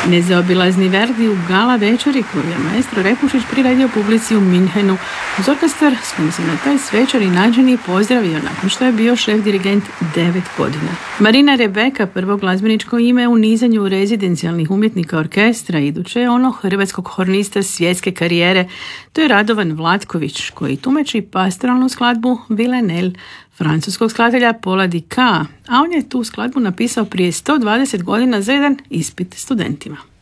Nezaobilazni Verdi u gala večeri koju je maestro Repušić priredio publici u Minhenu uz orkestar s kojim se na taj svečar i nađeni pozdravio nakon što je bio šef dirigent 9 godina. Marina Rebeka, prvo glazbeničko ime u nizanju rezidencijalnih umjetnika orkestra, iduće je ono hrvatskog hornista svjetske karijere, to je Radovan Vlatković koji tumači pastoralnu skladbu Villanelle francuskog skladatelja Paula Dika, a on je tu skladbu napisao prije 120 godina za jedan ispit studentima.